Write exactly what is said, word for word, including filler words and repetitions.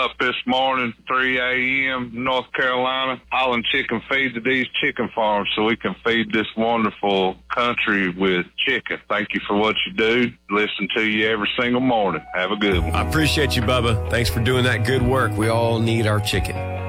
up this morning, three a.m., North Carolina, hauling chicken feed to these chicken farms so we can feed this wonderful country with chicken. Thank you for what you do. Listen to you every single morning. Have a good one. I appreciate you, Bubba. Thanks for doing that good work. We all need our chicken.